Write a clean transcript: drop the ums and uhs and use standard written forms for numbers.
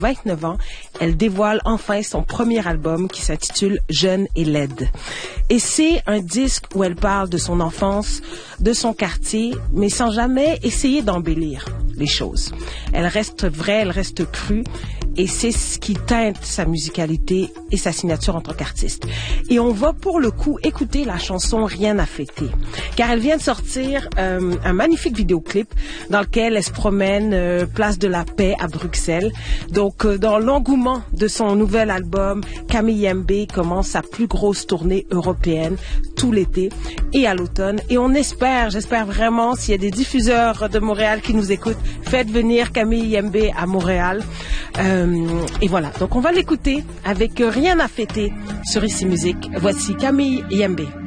29 ans, elle dévoile enfin son premier album qui s'intitule Jeune et laide. Et c'est un disque où elle parle de son enfance, de son quartier, mais sans jamais essayer d'embellir les choses. Elle reste vraie, elle reste crue, et c'est ce qui teinte sa musicalité et sa signature en tant qu'artiste. Et on va pour le coup écouter la chanson Rien à fêter, car elle vient de sortir un magnifique vidéoclip dans lequel elle se promène place de la Paix à Bruxelles. Donc dans l'engouement de son nouvel album, Camille Yembe commence sa plus grosse tournée européenne tout l'été et à l'automne. Et j'espère vraiment, s'il y a des diffuseurs de Montréal qui nous écoutent, faites venir Camille Yembe à Montréal. Et voilà, donc on va l'écouter avec Rien à fêter sur Ici Musique. Voici Camille Yembe.